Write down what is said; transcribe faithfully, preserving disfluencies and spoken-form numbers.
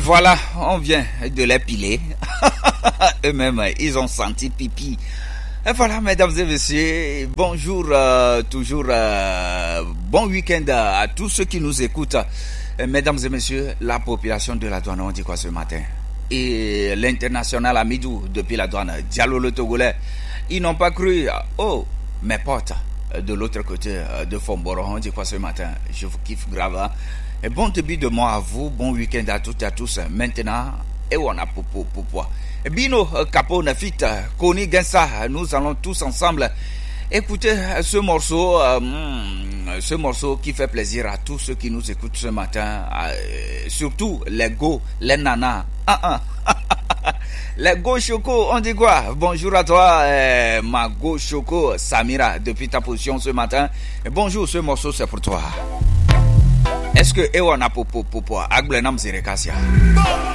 Voilà, on vient de les piler. Eux-mêmes, ils ont senti pipi. Et voilà, mesdames et messieurs, bonjour, euh, toujours euh, bon week-end à tous ceux qui nous écoutent. Et mesdames et messieurs, la population de la douane, on dit quoi ce matin? Et l'international Amidou, depuis la douane, Diallo le Togolais, ils n'ont pas cru. Oh, mes potes, de l'autre côté de Fomboro, on dit quoi ce matin? Je vous kiffe grave. Et bon début de mois à vous, bon week-end à toutes et à tous. Maintenant, et on a popo popo. Bino Capo Nafit, Koni Gensa, nous allons tous ensemble écouter ce morceau, euh, ce morceau qui fait plaisir à tous ceux qui nous écoutent ce matin, euh, surtout les go, les nanas. Ah, ah. Les go choco, on dit quoi? Bonjour à toi, euh, ma go choco Samira, depuis ta position ce matin. Et bonjour, ce morceau c'est pour toi. Est-ce que Ewana Popo Popo Agbenam Zirekasia?